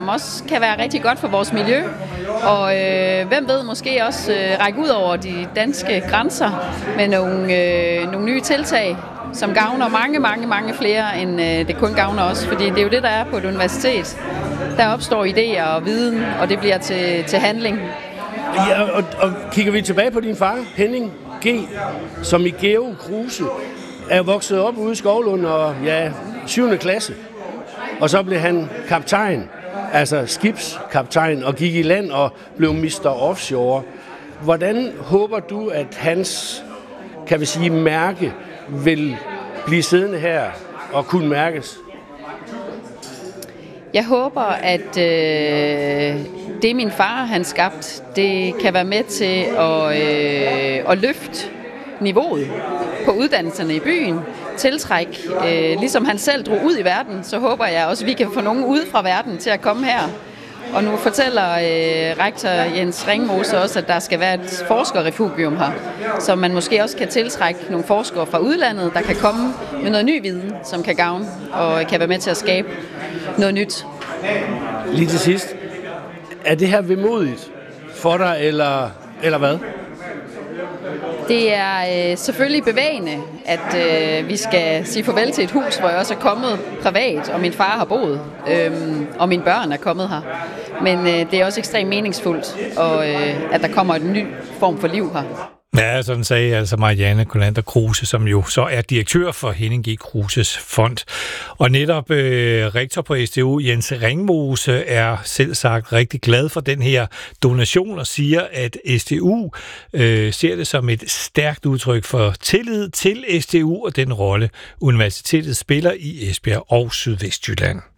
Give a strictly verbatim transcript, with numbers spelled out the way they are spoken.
som også kan være rigtig godt for vores miljø, og øh, hvem ved måske også øh, række ud over de danske grænser med nogle, øh, nogle nye tiltag, som gavner mange, mange, mange flere, end øh, det kun gavner os, fordi det er jo det, der er på et universitet. Der opstår idéer og viden, og det bliver til, til handling. Ja, og, og kigger vi tilbage på din far, Henning G., som i Geo Kruse er vokset op ude i Skovlund og ja, syvende klasse. Og så blev han kaptajn, altså skibskaptajn, og gik i land og blev mister Offshore. Hvordan håber du, at hans, kan vi sige, mærke vil blive siddende her og kunne mærkes? Jeg håber, at øh, det min far han skabt, det kan være med til at, øh, at løfte niveauet på uddannelserne i byen, tiltrække, øh, ligesom han selv drog ud i verden, så håber jeg også, at vi kan få nogen ud fra verden til at komme her. Og nu fortæller øh, rektor Jens Ringmose også, at der skal være et forskerrefugium her, så man måske også kan tiltrække nogle forskere fra udlandet, der kan komme med noget ny viden, som kan gavne og kan være med til at skabe noget nyt. Lige til sidst, er det her vemodigt for dig, eller, eller hvad? Det er øh, selvfølgelig bevægende, at øh, vi skal sige farvel til et hus, hvor jeg også er kommet privat, og min far har boet, øh, og mine børn er kommet her. Men øh, det er også ekstremt meningsfuldt, og, øh, at der kommer en ny form for liv her. Ja, sådan sagde altså Marianne Kullander Kruse, som jo så er direktør for Henning G. Kruses fond. Og netop øh, rektor på S D U, Jens Ringmose, er selv sagt rigtig glad for den her donation og siger, at S D U øh, ser det som et stærkt udtryk for tillid til S D U og den rolle, universitetet spiller i Esbjerg og Sydvestjylland.